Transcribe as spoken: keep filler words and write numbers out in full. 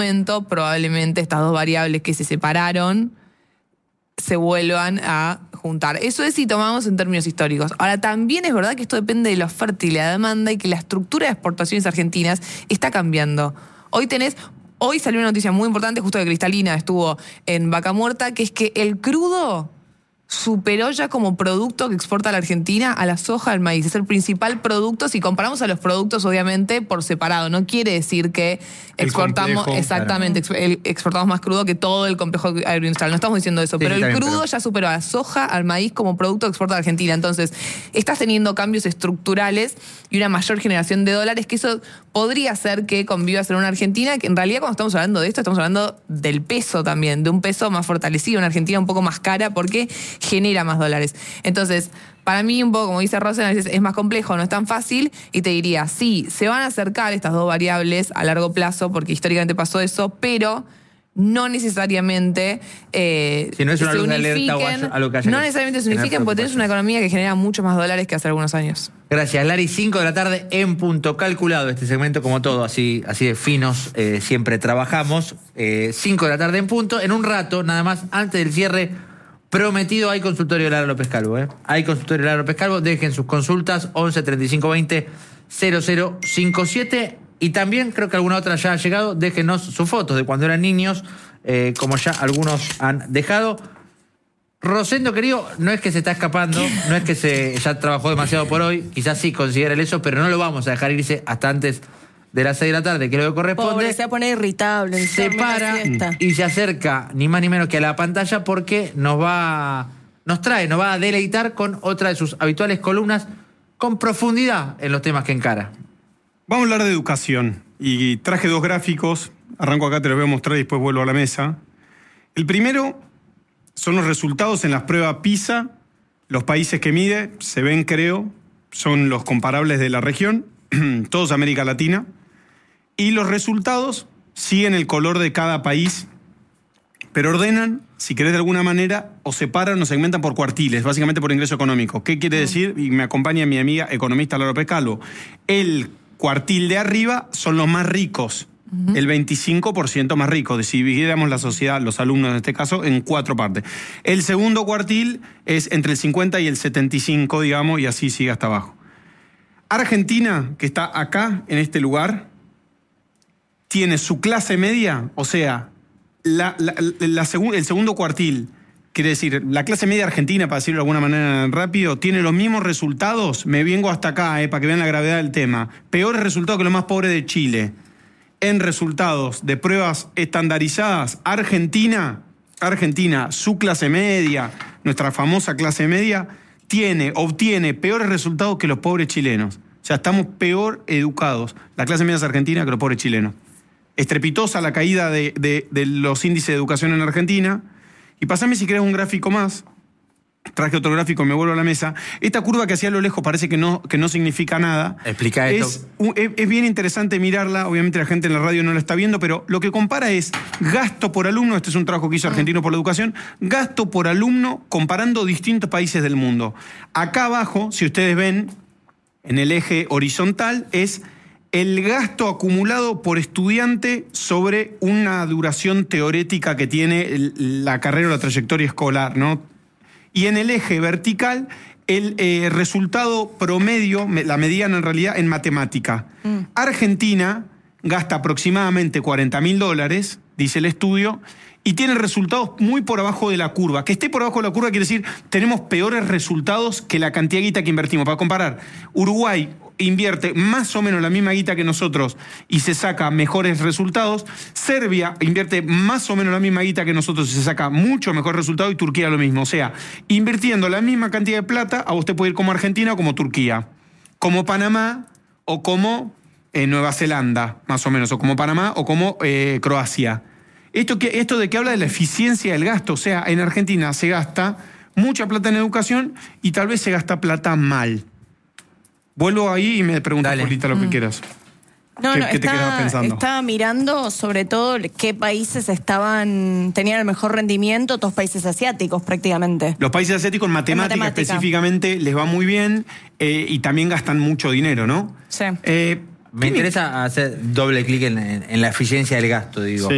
momento probablemente estas dos variables que se separaron se vuelvan a juntar. Eso es si tomamos en términos históricos. Ahora, también es verdad que esto depende de la oferta y la demanda y que la estructura de exportaciones argentinas está cambiando. Hoy tenés... Hoy salió una noticia muy importante, justo de Cristalina, estuvo en Vaca Muerta, que es que el crudo superó ya como producto que exporta la Argentina a la soja, al maíz. Es el principal producto si comparamos a los productos, obviamente, por separado. No quiere decir que el exportamos complejo, exactamente, claro. ex, exportamos más crudo que todo el complejo agroindustrial. No estamos diciendo eso, sí, pero el bien, crudo pero... ya superó a la soja, al maíz como producto que exporta la Argentina. Entonces, estás teniendo cambios estructurales y una mayor generación de dólares, que eso podría ser que convivas en una Argentina, que en realidad cuando estamos hablando de esto, estamos hablando del peso también, de un peso más fortalecido, una Argentina un poco más cara, porque genera más dólares. Entonces, para mí, un poco, como dice Rosen, a veces es más complejo, no es tan fácil, y te diría, sí, se van a acercar estas dos variables a largo plazo, porque históricamente pasó eso, pero no necesariamente eh, si no es una luz de alerta o a lo que haya no necesariamente se unifiquen, porque tenés una economía que genera mucho más dólares que hace algunos años. Gracias, Lari. cinco de la tarde en punto. Calculado este segmento, como todo, así, así de finos, eh, siempre trabajamos. Eh, cinco de la tarde en punto. En un rato, nada más, antes del cierre prometido, hay consultorio de Lara López Calvo. ¿eh? Hay consultorio de Lara López Calvo. Dejen sus consultas, once treinta y cinco veinte cero cero cincuenta y siete. Y también, creo que alguna otra ya ha llegado, déjenos sus fotos de cuando eran niños, eh, como ya algunos han dejado. Rosendo, querido, no es que se está escapando, no es que se ya trabajó demasiado por hoy, quizás sí considera el eso, pero no lo vamos a dejar irse hasta antes de las seis de la tarde, que es lo que corresponde. Pobre, se va a poner irritable. Se para y se acerca, ni más ni menos que a la pantalla, porque nos va, nos trae, nos va a deleitar con otra de sus habituales columnas, con profundidad en los temas que encara. Vamos a hablar de educación y traje dos gráficos, arranco acá, te los voy a mostrar y después vuelvo a la mesa. El primero son los resultados en las pruebas PISA, los países que mide, se ven creo, son los comparables de la región, todos América Latina, y los resultados siguen el color de cada país, pero ordenan, si querés de alguna manera, o separan o segmentan por cuartiles, básicamente por ingreso económico. ¿Qué quiere decir? Y me acompaña mi amiga economista Lara López Calvo. El cuartil de arriba son los más ricos, uh-huh. el veinticinco por ciento más rico, si dividiéramos la sociedad, los alumnos en este caso, en cuatro partes. El segundo cuartil es entre el cincuenta y el setenta y cinco, digamos, y así sigue hasta abajo. Argentina, que está acá, en este lugar, tiene su clase media, o sea, la, la, la, la segu- el segundo cuartil, quiere decir, la clase media argentina, para decirlo de alguna manera rápido, tiene los mismos resultados, me vengo hasta acá, eh, para que vean la gravedad del tema, peores resultados que los más pobres de Chile. En resultados de pruebas estandarizadas, Argentina, Argentina, su clase media, nuestra famosa clase media, tiene, obtiene peores resultados que los pobres chilenos. O sea, estamos peor educados, la clase media es argentina, que los pobres chilenos. Estrepitosa la caída de, de, de los índices de educación en Argentina. Y pasame si querés un gráfico más. Traje otro gráfico, me vuelvo a la mesa. Esta curva que hacia lo lejos parece que no, que no significa nada. Explica esto. Es, es, es bien interesante mirarla. Obviamente la gente en la radio no la está viendo, pero lo que compara es gasto por alumno. Este es un trabajo que hizo Argentino por la Educación. Gasto por alumno comparando distintos países del mundo. Acá abajo, si ustedes ven, en el eje horizontal, es el gasto acumulado por estudiante sobre una duración teórica que tiene la carrera o la trayectoria escolar, ¿no? Y en el eje vertical, el eh, resultado promedio, la mediana en realidad, en matemática. Mm. Argentina gasta aproximadamente cuarenta mil dólares, dice el estudio, y tiene resultados muy por abajo de la curva. Que esté por abajo de la curva quiere decir tenemos peores resultados que la cantidad de guita que invertimos. Para comparar, Uruguay invierte más o menos la misma guita que nosotros y se saca mejores resultados. Serbia invierte más o menos la misma guita que nosotros y se saca mucho mejor resultado, y Turquía lo mismo. O sea, invirtiendo la misma cantidad de plata, a usted puede ir como Argentina o como Turquía, como Panamá o como eh, Nueva Zelanda, más o menos, o como Panamá o como eh, Croacia. Esto, que, esto de que habla de la eficiencia del gasto, o sea, en Argentina se gasta mucha plata en educación y tal vez se gasta plata mal. Vuelvo ahí y me preguntas, Polita, lo que mm. quieras. No, ¿Qué, no, ¿qué te quedabas pensando? Estaba mirando sobre todo qué países estaban tenían el mejor rendimiento, todos países asiáticos prácticamente. Los países asiáticos en matemática, en matemática. específicamente les va muy bien eh, y también gastan mucho dinero, ¿no? Sí. Eh, me interesa hacer doble clic en, en, en la eficiencia del gasto, digo. Sí.